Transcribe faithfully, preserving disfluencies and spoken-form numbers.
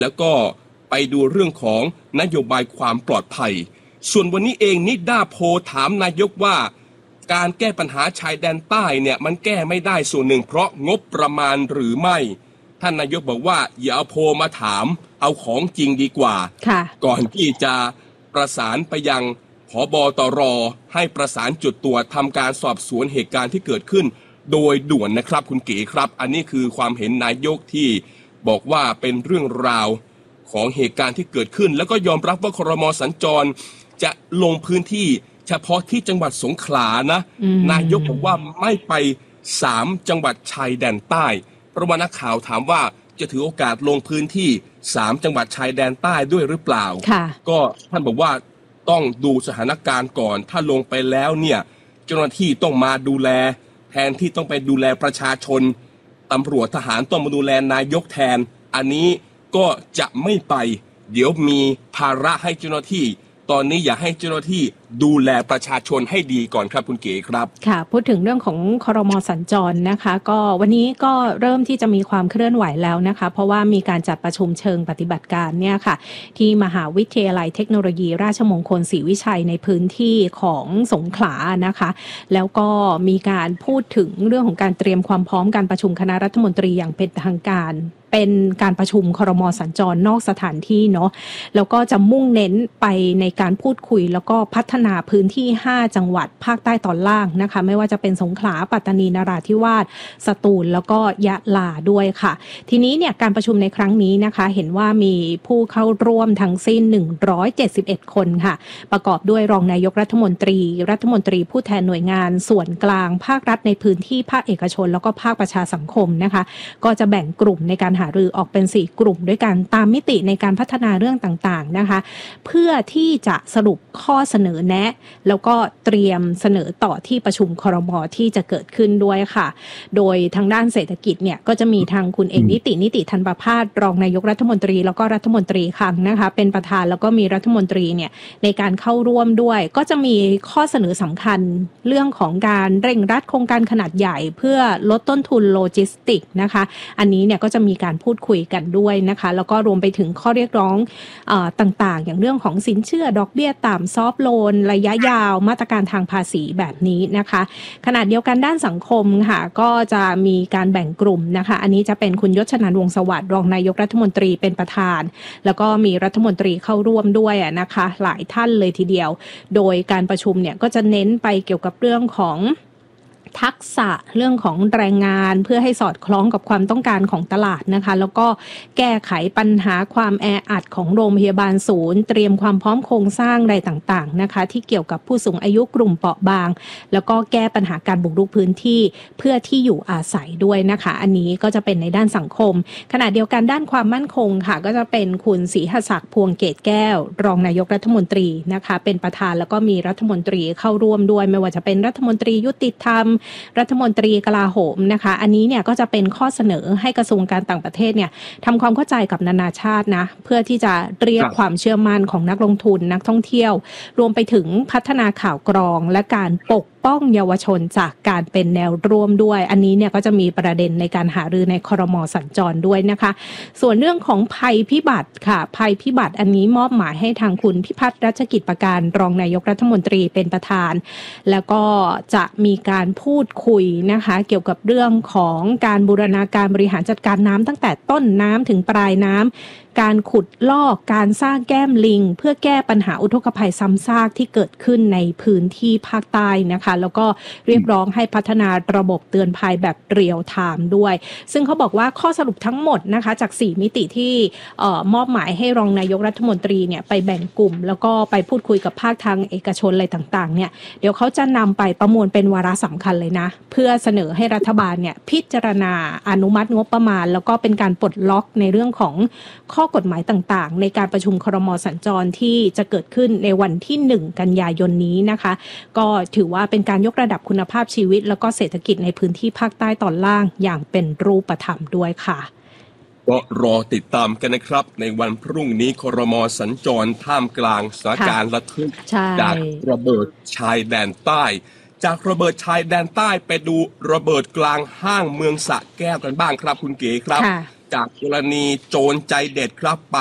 แล้วก็ไปดูเรื่องของนโยบายความปลอดภัยส่วนวันนี้เองนิดาโพถามนายกว่าการแก้ปัญหาชายแดนใต้เนี่ยมันแก้ไม่ได้ส่วนหนึ่งเพราะงบประมาณหรือไม่ท่านนายกบอกว่าอย่าเอาโพมาถามเอาของจริงดีกว่าก่อนที่จะประสานไปยังผบตรให้ประสานจุดตรวจทำการสอบสวนเหตุการณ์ที่เกิดขึ้นโดยด่วนนะครับคุณเก๋ครับอันนี้คือความเห็นนายกที่บอกว่าเป็นเรื่องราวของเหตุการณ์ที่เกิดขึ้นแล้วก็ยอมรับว่าครม.สัญจรจะลงพื้นที่เฉพาะที่จังหวัดสงขลานะนายกบอกว่าไม่ไปสามจังหวัดชายแดนใต้เพราะว่านักข่าวถามว่าจะถือโอกาสลงพื้นที่สามจังหวัดชายแดนใต้ด้วยหรือเปล่าก็ท่านบอกว่าต้องดูสถานการณ์ก่อนถ้าลงไปแล้วเนี่ยเจ้าหน้าที่ต้องมาดูแลแทนที่ต้องไปดูแลประชาชนตำรวจทหารต้องมาดูแลนายกแทนอันนี้ก็จะไม่ไปเดี๋ยวมีภาระให้เจ้าหน้าที่ตอนนี้อย่าให้เจ้าหน้าที่ดูแลประชาชนให้ดีก่อนครับคุณเก๋ครับค่ะพูดถึงเรื่องของครม.สัญจรนะคะก็วันนี้ก็เริ่มที่จะมีความเคลื่อนไหวแล้วนะคะเพราะว่ามีการจัดประชุมเชิงปฏิบัติการเนี่ยค่ะที่มหาวิทยาลัยเทคโนโลยีราชมงคลศรีวิชัยในพื้นที่ของสงขลานะคะแล้วก็มีการพูดถึงเรื่องของการเตรียมความพร้อมการประชุมคณะรัฐมนตรีอย่างเป็นทางการเป็นการประชุมครม.สัญจรนอกสถานที่เนาะแล้วก็จะมุ่งเน้นไปในการพูดคุยแล้วก็พัฒนาพื้นที่ห้าจังหวัดภาคใต้ตอนล่างนะคะไม่ว่าจะเป็นสงขลาปัตตานีนราธิวาสสตูลแล้วก็ยะลาด้วยค่ะทีนี้เนี่ยการประชุมในครั้งนี้นะคะเห็นว่ามีผู้เข้าร่วมทั้งสิ้นหนึ่งร้อยเจ็ดสิบเอ็ดคนค่ะประกอบด้วยรองนายกรัฐมนตรีรัฐมนตรีผู้แทนหน่วยงานส่วนกลางภาครัฐในพื้นที่ภาคเอกชนแล้วก็ภาคประชาสังคมนะคะก็จะแบ่งกลุ่มในการหารือออกเป็นสี่กลุ่มด้วยกันตามมิติในการพัฒนาเรื่องต่างๆนะคะเพื่อที่จะสรุปข้อเสนอแนะแล้วก็เตรียมเสนอต่อที่ประชุมครม.ที่จะเกิดขึ้นด้วยค่ะโดยทางด้านเศรษฐกิจเนี่ยก็จะมีทางคุณเอกนิตินิติธันประภาสรองนายกรัฐมนตรีแล้วก็รัฐมนตรีคลังนะคะเป็นประธานแล้วก็มีรัฐมนตรีเนี่ยในการเข้าร่วมด้วยก็จะมีข้อเสนอสำคัญเรื่องของการเร่งรัดโครงการขนาดใหญ่เพื่อลดต้นทุนโลจิสติกนะคะอันนี้เนี่ยก็จะมีการพูดคุยกันด้วยนะคะแล้วก็รวมไปถึงข้อเรียกร้องเอ่อต่างๆอย่างเรื่องของสินเชื่อดอกเบี้ยต่ำซอฟท์โลนระยะยาวมาตรการทางภาษีแบบนี้นะคะขณะเดียวกันด้านสังคมค่ะก็จะมีการแบ่งกลุ่มนะคะอันนี้จะเป็นคุณยศชนันท์วงศ์สวัสดิ์รองนายกรัฐมนตรีเป็นประธานแล้วก็มีรัฐมนตรีเข้าร่วมด้วยนะคะหลายท่านเลยทีเดียวโดยการประชุมเนี่ยก็จะเน้นไปเกี่ยวกับเรื่องของทักษะเรื่องของแรงงานเพื่อให้สอดคล้องกับความต้องการของตลาดนะคะแล้วก็แก้ไขปัญหาความแออัดของโรงพยาบาลศูนย์เตรียมความพร้อมโครงสร้างใดต่างๆนะคะที่เกี่ยวกับผู้สูงอายุกลุ่มเปราะบางแล้วก็แก้ปัญหาการบุกรุกพื้นที่เพื่อที่อยู่อาศัยด้วยนะคะอันนี้ก็จะเป็นในด้านสังคมขณะเดียวกันด้านความมั่นคงค่ะก็จะเป็นคุณศรีหศักดิ์พวงเกตแก้วรองนายกรัฐมนตรีนะคะเป็นประธานแล้วก็มีรัฐมนตรีเข้าร่วมด้วยไม่ว่าจะเป็นรัฐมนตรียุติธรรมรัฐมนตรีกลาโหมนะคะอันนี้เนี่ยก็จะเป็นข้อเสนอให้กระทรวงการต่างประเทศเนี่ยทำความเข้าใจกับนานาชาตินะเพื่อที่จะเรียกความเชื่อมั่นของนักลงทุนนักท่องเที่ยวรวมไปถึงพัฒนาข่าวกรองและการปกป้องเยาวชนจากการเป็นแนวร่วมด้วยอันนี้เนี่ยก็จะมีประเด็นในการหารือในครม.สัญจรด้วยนะคะส่วนเรื่องของภัยพิบัติค่ะภัยพิบัติอันนี้มอบหมายให้ทางคุณพิพัฒน์รัชกิจประการรองนายกรัฐมนตรีเป็นประธานแล้วก็จะมีการพูดคุยนะคะเกี่ยวกับเรื่องของการบูรณาการบริหารจัดการน้ำตั้งแต่ต้นน้ำถึงปลายน้ำการขุดลอกการสร้างแก้มลิงเพื่อแก้ปัญหาอุทกภัยซ้ำซากที่เกิดขึ้นในพื้นที่ภาคใต้นะคะแล้วก็เรียกร้องให้พัฒนาระบบเตือนภัยแบบเรียลไทม์ด้วยซึ่งเขาบอกว่าข้อสรุปทั้งหมดนะคะจากสี่มิติที่เอ่อมอบหมายให้รองนายกรัฐมนตรีเนี่ยไปแบ่งกลุ่มแล้วก็ไปพูดคุยกับภาคทางเอกชนอะไรต่างๆเนี่ยเดี๋ยวเขาจะนำไปประมวลเป็นวาระสำคัญเลยนะเพื่อเสนอให้รัฐบาลเนี่ยพิจารณาอนุมัติงบประมาณแล้วก็เป็นการปลดล็อกในเรื่องของข้อกฎหมายต่างๆในการประชุมครม.สัญจรที่จะเกิดขึ้นในวันที่หนึ่งกันยายนนี้นะคะก็ถือว่าเป็นการยกระดับคุณภาพชีวิตแล้วก็เศรษฐกิจในพื้นที่ภาคใต้ตอนล่างอย่างเป็นรูปธรรมด้วยค่ะก็รอติดตามกันนะครับในวันพรุ่งนี้ครม.สัญจรท่ามกลางสถานการณ์ระทึกจากระเบิดชายแดนใต้จากระเบิดชายแดนใต้ไปดูระเบิดกลางห้างเมืองสระแก้วกันบ้างครับคุณเก๋ครับจากกรณีโจรใจเด็ดครับ